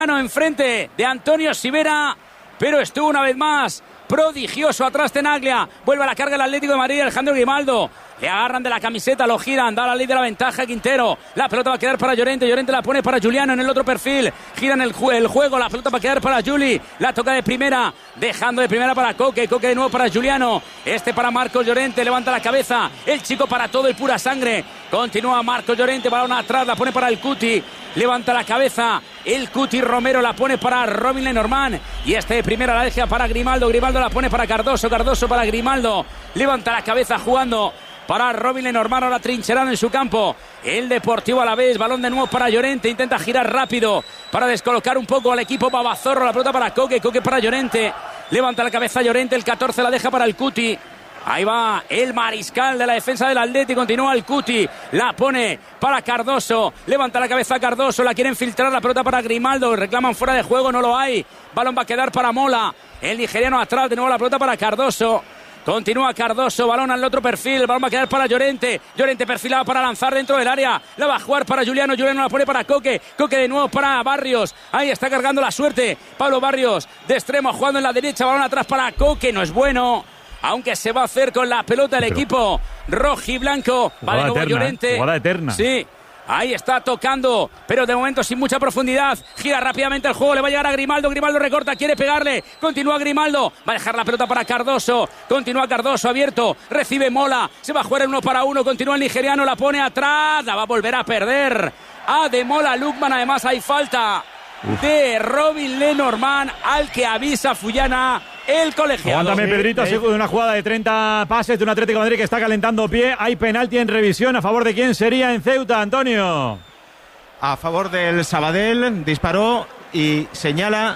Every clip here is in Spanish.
enfrente de Antonio Sivera, pero estuvo una vez más prodigioso atrás Tenaglia. Vuelve a la carga el Atlético de Madrid, Alejandro Grimaldo. Le agarran de la camiseta, lo giran, da la ley de la ventaja Quintero. La pelota va a quedar para Llorente, Llorente la pone para Juliano en el otro perfil. Giran el juego, la pelota va a quedar para Juli. La toca de primera, dejando de primera para Coque. Coque de nuevo para Juliano. Este para Marcos Llorente, levanta la cabeza. El chico para todo, el pura sangre. Continúa Marcos Llorente, balón atrás, la pone para el Cuti. Levanta la cabeza, el Cuti Romero la pone para Robin Lenormand. Y este de primera la deja para Grimaldo. Grimaldo la pone para Cardoso, Cardoso para Grimaldo. Levanta la cabeza jugando para Robin Lenormand, ahora trincherado en su campo. El Deportivo Alavés, balón de nuevo para Llorente, intenta girar rápido para descolocar un poco al equipo Babazorro, la pelota para Coque, Coque para Llorente. Levanta la cabeza Llorente, el 14 la deja para el Cuti. Ahí va el mariscal de la defensa del Atleti, continúa el Cuti, la pone para Cardoso, levanta la cabeza Cardoso, la quieren filtrar, la pelota para Grimaldo, reclaman fuera de juego, no lo hay. Balón va a quedar para Mola, el nigeriano atrás, de nuevo la pelota para Cardoso. Continúa Cardoso, balón al otro perfil, el balón va a quedar para Llorente. Llorente perfilado para lanzar dentro del área. La va a jugar para Juliano, Juliano la pone para Coque. Coque de nuevo para Barrios. Ahí está cargando la suerte. Pablo Barrios de extremo jugando en la derecha, balón atrás para Coque, no es bueno. Aunque se va a hacer con la pelota el equipo rojiblanco. Va de nuevo Llorente. Jugada eterna. Sí. Ahí está tocando, pero de momento sin mucha profundidad. Gira rápidamente el juego, le va a llegar a Grimaldo. Grimaldo recorta, quiere pegarle. Continúa Grimaldo, va a dejar la pelota para Cardoso. Continúa Cardoso abierto, recibe Mola. Se va a jugar el 1 para 1. Continúa el nigeriano, la pone atrás. La va a volver a perder. Ademola Lookman, además hay falta de Robin Lenormand, al que avisa Fullana, el colegiado. Aguántame, Pedrito, de una jugada de 30 pases de un Atlético de Madrid que está calentando pie. Hay penalti en revisión. ¿A favor de quién sería en Ceuta, Antonio? A favor del Sabadell. Disparó y señala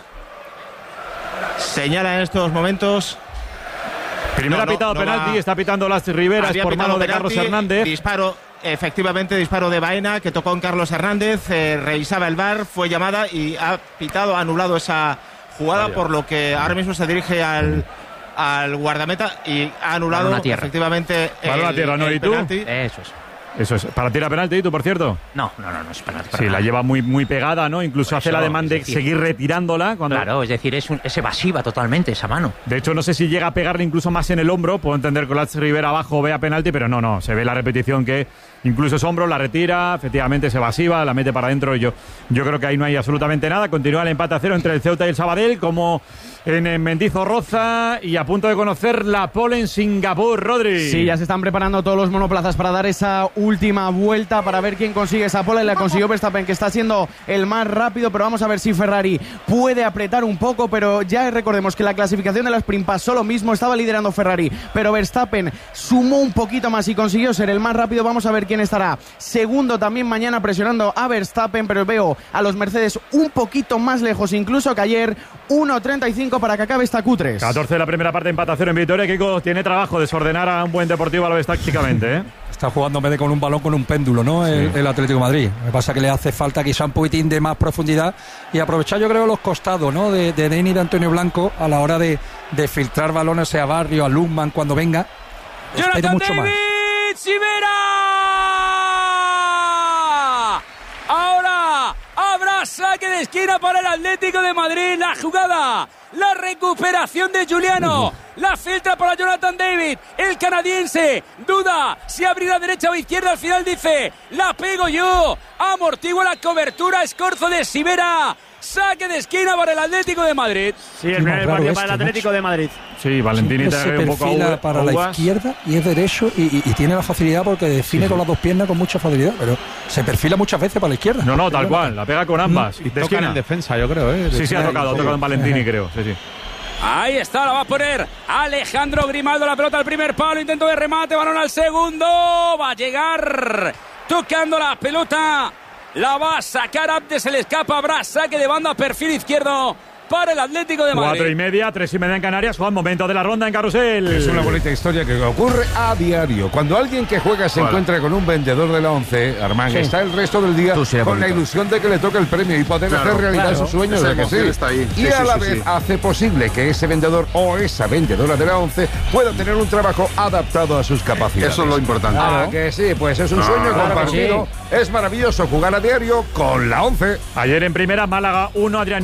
en estos momentos. Primero ha pitado penalti, está pitando Las Riveras por mano de Carlos Hernández. Disparo de Baena, que tocó en Carlos Hernández, revisaba el VAR, fue llamada y ha pitado, ha anulado esa jugada, por lo que ahora mismo se dirige al guardameta y ha anulado efectivamente balón a tierra, ¿no? ¿Y tú? Penalti. Eso es. ¿Para tirar penalti, tú, por cierto? No es penalti. Sí, la lleva muy pegada, ¿no? Incluso pues hace la demanda de seguir retirándola. Claro, es decir, es evasiva totalmente esa mano. De hecho, no sé si llega a pegarle incluso más en el hombro. Puedo entender que Las Rivera abajo vea penalti, pero no. Se ve la repetición que incluso es hombro, la retira, efectivamente es evasiva, la mete para adentro. Yo creo que ahí no hay absolutamente nada. Continúa el empate a 0 entre el Ceuta y el Sabadell, como en Mendizorroza, y a punto de conocer la pole en Singapur, Rodri. Sí, ya se están preparando todos los monoplazas para dar esa última vuelta, para ver quién consigue esa pole. La consiguió Verstappen, que está siendo el más rápido, pero vamos a ver si Ferrari puede apretar un poco. Pero ya recordemos que la clasificación de la Sprint pasó lo mismo, estaba liderando Ferrari, pero Verstappen sumó un poquito más y consiguió ser el más rápido. Vamos a ver quién estará segundo también mañana presionando a Verstappen, pero veo a los Mercedes un poquito más lejos incluso que ayer. 1.35 para que acabe esta Q3. 14 de la primera parte, empate a 0 en Vitoria. Kiko tiene trabajo desordenar a un buen Deportivo Alavés tácticamente, ¿eh? Está jugando en vez de con un balón, con un péndulo, ¿no? Sí. El Atlético de Madrid. Lo que pasa es que le hace falta quizá un poquitín de más profundidad y aprovechar, yo creo, los costados, ¿no? De Deni y de Antonio Blanco a la hora de filtrar balones a Barrio, a Lookman cuando venga. Jonathan mucho David, más. Sivera. Ahora habrá saque de esquina para el Atlético de Madrid. La jugada, la recuperación de Juliano, la filtra para Jonathan David, el canadiense duda si abrirá derecha o izquierda, al final dice la pego yo, amortigua la cobertura, escorzo de Sivera. Saque de esquina para el Atlético de Madrid. Sí, el primer partido para el Atlético de Madrid. Sí, Valentini se perfila para la izquierda y es derecho y tiene la facilidad porque define con las dos piernas con mucha facilidad, pero se perfila muchas veces para la izquierda. No, tal cual, la pega con ambas. Y toca en defensa, yo creo, ¿eh? Sí, ha tocado en Valentini, creo. Sí. Ahí está, la va a poner Alejandro Grimaldo, la pelota al primer palo, intento de remate, balón al segundo, va a llegar tocando la pelota. La va a sacar, antes se le escapa, habrá saque de banda, perfil izquierdo para el Atlético de Madrid. 4:30, 3:30 en Canarias. Juan, momento de la ronda en Carrusel. Es una bonita historia que ocurre a diario. Cuando alguien que juega se encuentra con un vendedor de la 11, Armán, está el resto del día con la ilusión de que le toque el premio y poder hacer realidad sus sueños. ¿De que sí? Está ahí. Y a la vez hace posible que ese vendedor o esa vendedora de la 11 pueda tener un trabajo adaptado a sus capacidades. Eso es lo importante. Ah, que sí, pues es un sueño compartido. Es maravilloso jugar a diario con la 11. Ayer en primera, Málaga 1, Adrián